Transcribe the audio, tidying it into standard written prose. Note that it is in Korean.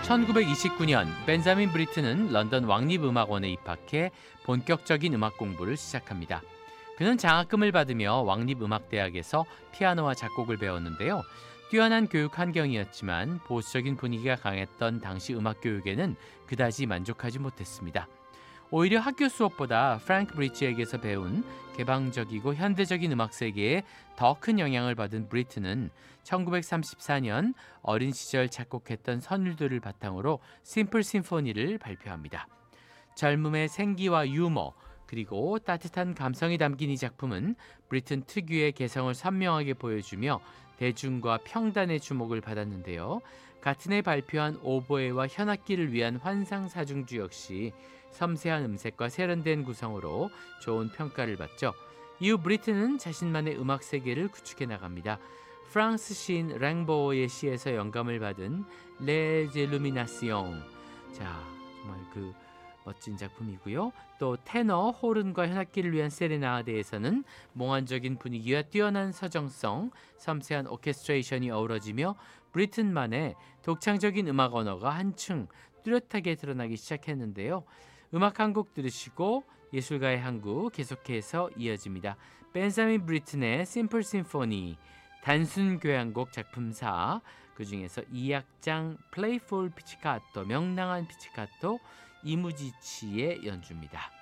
1929년 벤자민 브리튼은 런던 왕립음악원에 입학해 본격적인 음악 공부를 시작합니다. 그는 장학금을 받으며 왕립음악대학에서 피아노와 작곡을 배웠는데요. 뛰어난 교육 환경이었지만 보수적인 분위기가 강했던 당시 음악 교육에는 그다지 만족하지 못했습니다. 오히려 학교 수업보다 프랭크 브리치에게서 배운 개방적이고 현대적인 음악 세계에 더 큰 영향을 받은 브리튼은 1934년 어린 시절 작곡했던 선율들을 바탕으로 심플 심포니를 발표합니다. 젊음의 생기와 유머 그리고 따뜻한 감성이 담긴 이 작품은 브리튼 특유의 개성을 선명하게 보여주며 대중과 평단의 주목을 받았는데요. 같은 해 발표한 오보에와 현악기를 위한 환상사중주 역시 섬세한 음색과 세련된 구성으로 좋은 평가를 받죠. 이후 브리튼은 자신만의 음악 세계를 구축해 나갑니다. 프랑스 시인 랭보의 시에서 영감을 받은 Les Illuminations. 자, 정말 그 멋진 작품이고요. 또 테너, 호른과 현악기를 위한 세레나데에서는 몽환적인 분위기와 뛰어난 서정성, 섬세한 오케스트레이션이 어우러지며 브리튼만의 독창적인 음악 언어가 한층 뚜렷하게 드러나기 시작했는데요. 음악 한 곡 들으시고 예술가의 한 곡 계속해서 이어집니다. 벤자민 브리튼의 심플 심포니, 단순 교향곡 작품 4, 그 중에서 2악장 플레이풀 피치카토, 명랑한 피치카토, 이무지치의 연주입니다.